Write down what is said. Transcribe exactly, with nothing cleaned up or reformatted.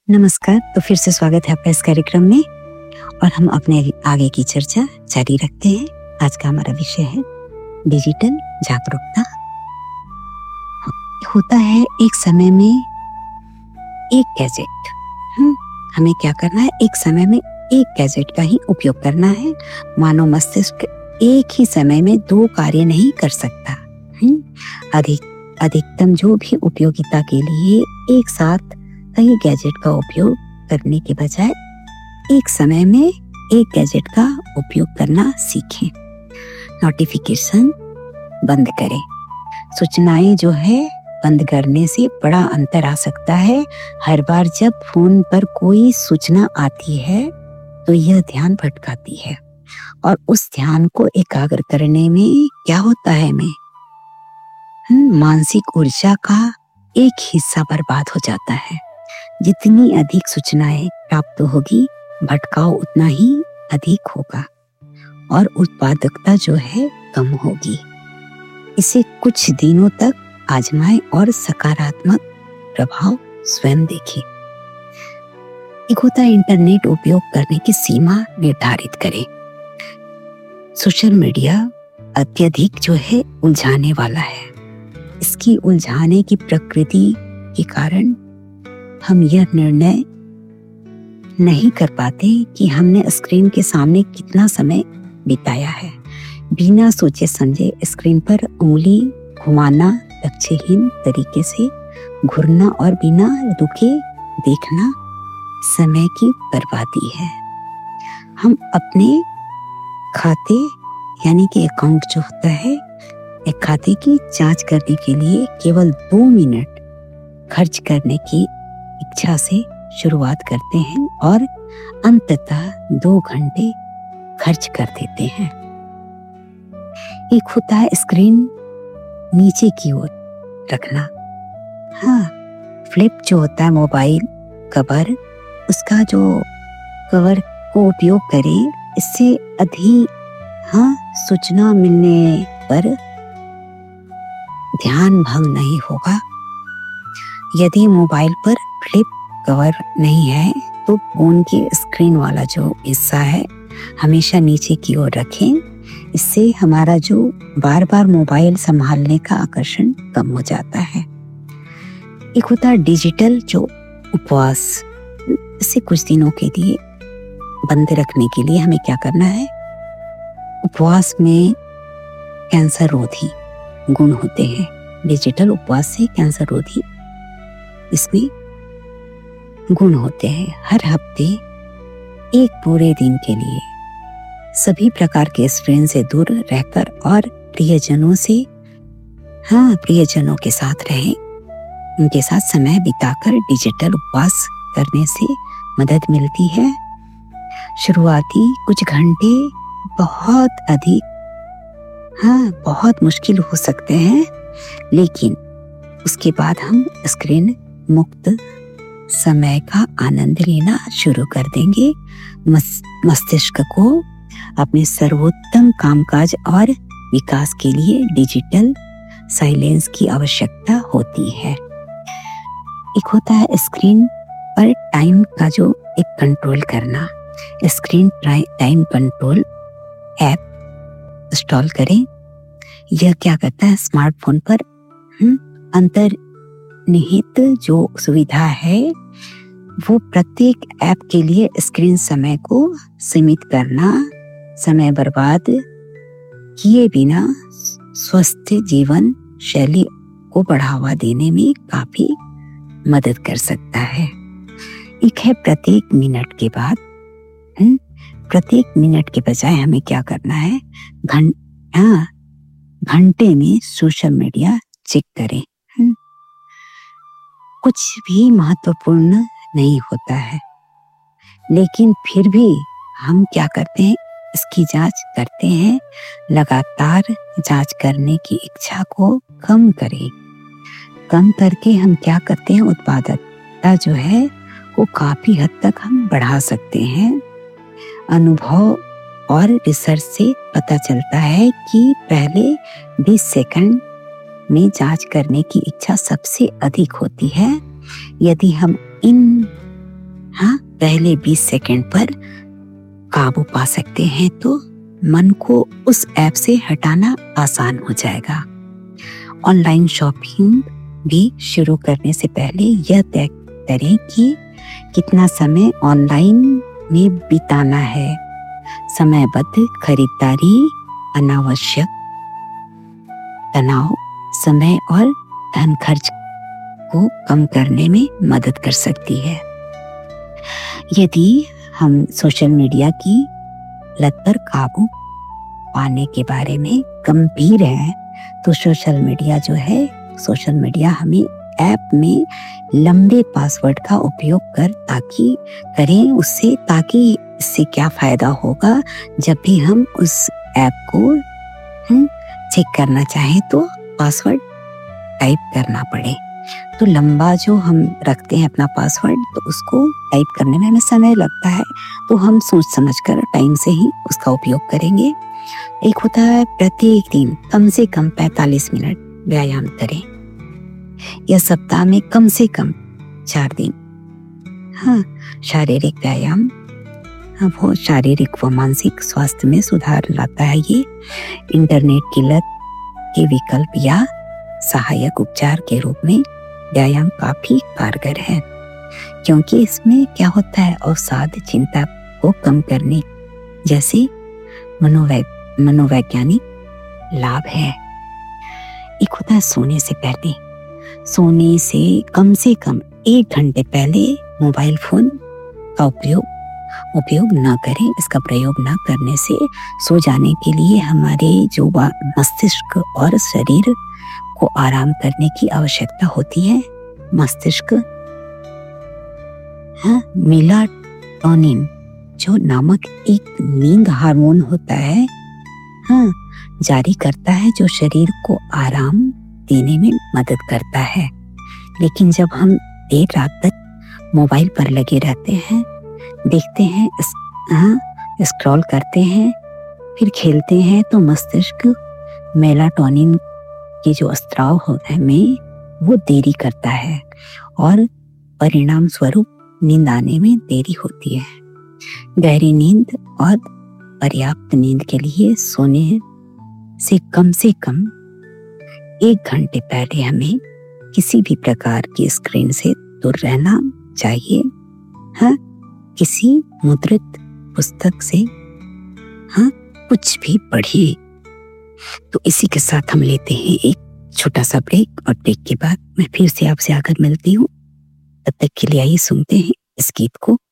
नमस्कार। तो फिर से स्वागत है आपका इस कार्यक्रम में और हम अपने आगे की चर्चा जारी रखते हैं। आज का हमारा विषय है डिजिटल जागरूकता। होता है एक समय में एक गैजेट, हम हमें क्या करना है, एक समय में एक गैजेट का ही उपयोग करना है। मानव मस्तिष्क एक ही समय में दो कार्य नहीं कर सकता। हम अधिक अधिकतम जो भी उपयोगिता के लिए एक साथ कई गैजेट का उपयोग करने के बजाय एक समय में एक गैजेट का उपयोग करना सीखें। नोटिफिकेशन बंद करें। सूचनाएं जो है बंद करने से बड़ा अंतर आ सकता है। हर बार जब फोन पर कोई सूचना आती है तो यह ध्यान भटकाती है और उस ध्यान को एकाग्र करने में क्या होता है में मानसिक ऊर्जा का एक हिस्सा बर्बाद हो जाता है। जितनी अधिक सूचनाएं प्राप्त होगी, भटकाव उतना ही अधिक होगा और उत्पादकता जो है कम होगी। इसे कुछ दिनों तक आजमाएं और सकारात्मक प्रभाव स्वयं देखें। एक होता है इंटरनेट उपयोग करने की सीमा निर्धारित करें। सोशल मीडिया अत्यधिक जो है उलझाने वाला है। इसकी उलझाने की प्रकृति के कारण हम यह निर्णय नहीं कर पाते कि हमने स्क्रीन के सामने कितना समय बिताया है। बिना सोचे समझे स्क्रीन पर उंगली घुमाना, लक्ष्यहीन तरीके से घूरना और बिना रुके देखना समय की बर्बादी है। हम अपने खाते यानी कि अकाउंट जो होता है, एक खाते की जांच करने के लिए केवल दो मिनट खर्च करने की इच्छा से शुरुआत करते हैं और अंततः दो घंटे खर्च कर देते हैं। एक होता है स्क्रीन नीचे की ओर रखना। हाँ, फ्लिप जो होता है मोबाइल कवर, उसका जो कवर को उपयोग करें। इससे अधिक हाँ सूचना मिलने पर ध्यान भंग नहीं होगा। यदि मोबाइल पर फ्लिप कवर नहीं है तो फोन की स्क्रीन वाला जो हिस्सा है हमेशा नीचे की ओर रखें। इससे हमारा जो बार बार मोबाइल संभालने का आकर्षण कम हो जाता है। एक होता है डिजिटल जो उपवास। इसे कुछ दिनों के लिए बंद रखने के लिए हमें क्या करना है, उपवास में कैंसर रोधी गुण होते हैं। डिजिटल उपवास से कैंसर रोधी इसमें गुण होते हैं। हर हफ्ते एक पूरे दिन के लिए सभी प्रकार के स्क्रीन से दूर रहकर और प्रियजनों से हाँ प्रियजनों के साथ रहें। उनके साथ समय बिताकर डिजिटल उपवास करने से मदद मिलती है। शुरुआती कुछ घंटे बहुत अधिक हाँ बहुत मुश्किल हो सकते हैं, लेकिन उसके बाद हम स्क्रीन मुक्त समय का आनंद लेना शुरू कर देंगे। मस, मस्तिष्क को अपने सर्वोत्तम कामकाज और विकास के लिए डिजिटल साइलेंस की आवश्यकता होती है। एक होता है स्क्रीन पर टाइम का जो एक कंट्रोल करना। Screen time control app install करें। यह क्या करता है, स्मार्टफोन पर अंतर्निहित जो सुविधा है वो प्रत्येक ऐप के लिए स्क्रीन समय को सीमित करना, समय बर्बाद किए बिना स्वस्थ जीवन शैली को बढ़ावा देने में काफी मदद कर सकता है। एक है प्रत्येक मिनट के बाद हुँ? प्रत्येक मिनट के बजाय हमें क्या करना है, घंटा घंटे में सोशल मीडिया चेक करें। हुँ? कुछ भी महत्वपूर्ण नहीं होता है, लेकिन फिर भी हम क्या करते हैं, इसकी जांच करते हैं। लगातार जांच करने की इच्छा को कम करें। कम करके हम क्या करते हैं, उत्पादकता जो है वो काफी हद तक हम बढ़ा सकते हैं। अनुभव और रिसर्च से पता चलता है कि पहले बीस सेकंड में जांच करने की इच्छा सबसे अधिक होती है। यदि हम इन पहले बीस सेकंड पर काबू पा सकते हैं तो मन को उस ऐप से हटाना आसान हो जाएगा। ऑनलाइन शॉपिंग भी शुरू करने से पहले यह तय करें कि कितना समय ऑनलाइन में बिताना है। समयबद्ध खरीदारी अनावश्यक तनाव, समय और धन खर्च को कम करने में मदद कर सकती है। यदि हम सोशल मीडिया की लत पर काबू पाने के बारे में गंभीर हैं, तो सोशल मीडिया जो है सोशल मीडिया हमें ऐप में लंबे पासवर्ड का उपयोग कर ताकि करें उससे ताकि इससे क्या फायदा होगा, जब भी हम उस ऐप को हम चेक करना चाहें तो पासवर्ड टाइप करना पड़े। तो लंबा जो हम रखते हैं अपना पासवर्ड, तो उसको टाइप करने में हमें समय लगता है, तो हम सोच समझकर टाइम से ही उसका उपयोग करेंगे। एक होता है प्रत्येक दिन कम से कम पैंतालीस मिनट व्यायाम करें, या सप्ताह में कम से कम चार दिन। हाँ, शारीरिक व्यायाम हाँ, वो शारीरिक व मानसिक स्वास्थ्य में सुधार लाता है। ये इंटरनेट की लत के विकल्प या सहायक उपचार के रूप में व्यायाम काफी कारगर है, क्योंकि इसमें क्या होता है अवसाद, चिंता को कम करने जैसे मनोवै मनोवैज्ञानिक लाभ है। एक होता है सोने से पहले, सोने से कम से कम एक घंटे पहले मोबाइल फोन का उपयोग उपयोग न करें। इसका प्रयोग न करने से सो जाने के लिए हमारे जो मस्तिष्क और शरीर को आराम करने की आवश्यकता होती है। मस्तिष्क हाँ, मेलाटोनिन जो नामक एक नींद हार्मोन होता है, हाँ, जारी करता है, जो शरीर को आराम देने में मदद करता है। लेकिन जब हम देर रात तक मोबाइल पर लगे रहते हैं, देखते हैं, हाँ, स्क्रॉल करते हैं, फिर खेलते हैं, तो मस्तिष्क मेलाटोनिन के जो स्त्राव होता है में वो देरी करता है और परिणाम स्वरूप नींद आने में देरी होती है। गहरी नींद और पर्याप्त नींद के लिए सोने से कम से कम एक घंटे पहले हमें किसी भी प्रकार की स्क्रीन से दूर रहना चाहिए। हाँ, किसी मुद्रित पुस्तक से हाँ कुछ भी पढ़िए। तो इसी के साथ हम लेते हैं एक छोटा सा ब्रेक, और ब्रेक के बाद मैं फिर से आपसे आकर मिलती हूँ। तब तक के लिए आइए सुनते हैं इस गीत को।